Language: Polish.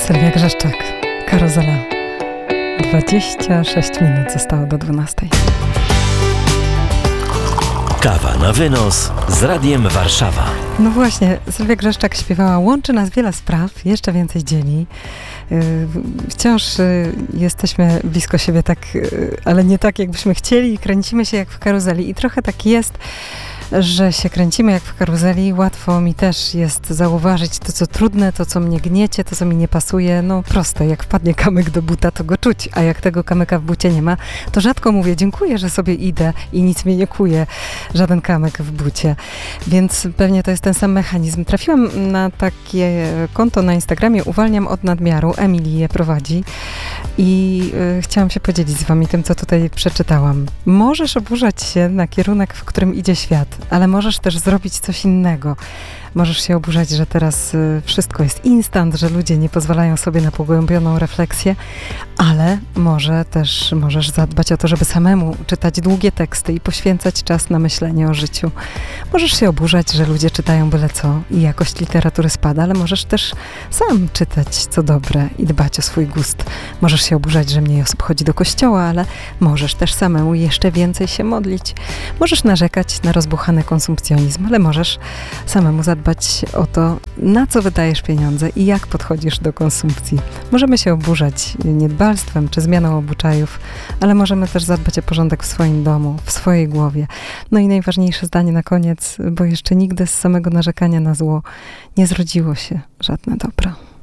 Sylwia Grzeszczak, Karuzela. 26 minut zostało do 12. Kawa na wynos z Radiem Warszawa. No właśnie, Sylwia Grzeszczak śpiewała: łączy nas wiele spraw, jeszcze więcej dzieli. Wciąż jesteśmy blisko siebie, tak, ale nie tak, jakbyśmy chcieli, i kręcimy się jak w karuzeli. I trochę tak jest, że się kręcimy jak w karuzeli. Łatwo mi też jest zauważyć to, co trudne, to, co mnie gniecie, to, co mi nie pasuje. No proste, jak wpadnie kamyk do buta, to go czuć, a jak tego kamyka w bucie nie ma, to rzadko mówię: dziękuję, że sobie idę i nic mnie nie kuje, żaden kamyk w bucie. Więc pewnie to jest ten sam mechanizm. Trafiłam na takie konto na Instagramie, Uwalniam od nadmiaru. Emily je prowadzi i chciałam się podzielić z wami tym, co tutaj przeczytałam. Możesz oburzać się na kierunek, w którym idzie świat, ale możesz też zrobić coś innego. Możesz się oburzać, że teraz wszystko jest instant, że ludzie nie pozwalają sobie na pogłębioną refleksję, ale może też możesz zadbać o to, żeby samemu czytać długie teksty i poświęcać czas na myślenie o życiu. Możesz się oburzać, że ludzie czytają byle co i jakość literatury spada, ale możesz też sam czytać co dobre i dbać o swój gust. Możesz się oburzać, że mniej osób chodzi do kościoła, ale możesz też samemu jeszcze więcej się modlić. Możesz narzekać na rozbuchany konsumpcjonizm, ale możesz samemu zadbać o to, na co wydajesz pieniądze i jak podchodzisz do konsumpcji. Możemy się oburzać niedbalstwem czy zmianą obyczajów, ale możemy też zadbać o porządek w swoim domu, w swojej głowie. No i najważniejsze zdanie na koniec, bo jeszcze nigdy z samego narzekania na zło nie zrodziło się żadne dobro.